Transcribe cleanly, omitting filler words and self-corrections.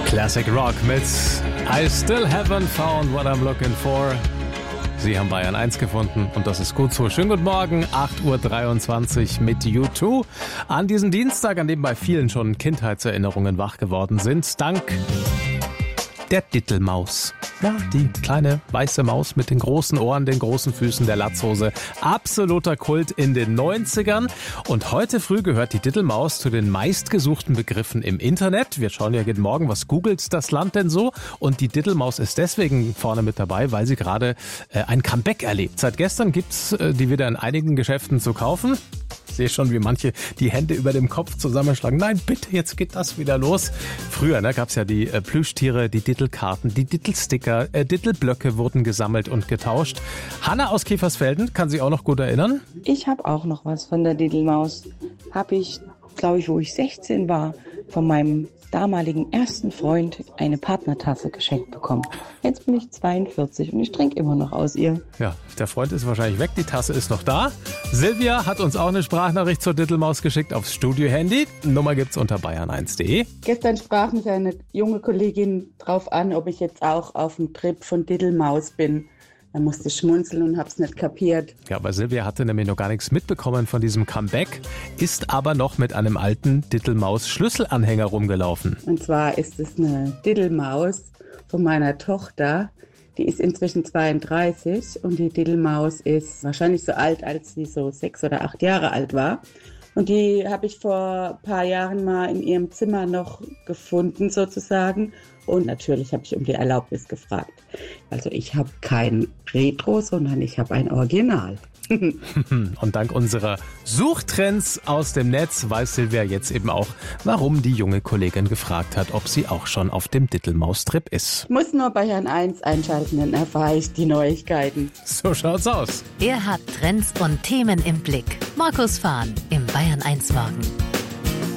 Classic Rock mit I Still Haven't Found What I'm Looking For. Sie haben Bayern 1 gefunden und das ist gut so. Schönen guten Morgen, 8.23 Uhr mit U2. An diesem Dienstag, an dem bei vielen schon Kindheitserinnerungen wach geworden sind, dank der Dittelmaus. Ja, die kleine weiße Maus mit den großen Ohren, den großen Füßen, der Latzhose. Absoluter Kult in den 90ern. Und heute früh gehört die Dittelmaus zu den meistgesuchten Begriffen im Internet. Wir schauen ja jeden Morgen, was googelt das Land denn so? Und die Dittelmaus ist deswegen vorne mit dabei, weil sie gerade ein Comeback erlebt. Seit gestern gibt's die wieder in einigen Geschäften zu kaufen. Ich sehe schon, wie manche die Hände über dem Kopf zusammenschlagen. Nein, bitte, jetzt geht das wieder los. Früher gab es ja die Plüschtiere, die Dittelkarten, die Dittelsticker, Dittelblöcke wurden gesammelt und getauscht. Hanna aus Kiefersfelden kann sich auch noch gut erinnern. Ich habe auch noch was von der Dittelmaus. Habe ich, glaube ich, wo ich 16 war, von meinem damaligen ersten Freund eine Partnertasse geschenkt bekommen. Jetzt bin ich 42 und ich trinke immer noch aus ihr. Ja, der Freund ist wahrscheinlich weg, die Tasse ist noch da. Silvia hat uns auch eine Sprachnachricht zur Dittelmaus geschickt aufs Studio-Handy. Nummer gibt's unter bayern1.de. Gestern sprach mich eine junge Kollegin drauf an, ob ich jetzt auch auf dem Trip von Dittelmaus bin. Da musste ich schmunzeln und hab's nicht kapiert. Ja, aber Silvia hatte nämlich noch gar nichts mitbekommen von diesem Comeback, ist aber noch mit einem alten Dittelmaus-Schlüsselanhänger rumgelaufen. Und zwar ist es eine Dittelmaus von meiner Tochter. Die ist inzwischen 32 und die Dittelmaus ist wahrscheinlich so alt, als sie so 6 oder 8 Jahre alt war. Und die habe ich vor ein paar Jahren mal in ihrem Zimmer noch gefunden sozusagen. Und natürlich habe ich um die Erlaubnis gefragt. Also ich habe kein Retro, sondern ich habe ein Original. Und dank unserer Suchtrends aus dem Netz weiß Silvia jetzt eben auch, warum die junge Kollegin gefragt hat, ob sie auch schon auf dem Dittelmaus-Trip ist. Muss nur Bayern 1 einschalten, dann erfahre ich die Neuigkeiten. So schaut's aus. Er hat Trends und Themen im Blick. Markus Fahn im Bayern 1 Morgen.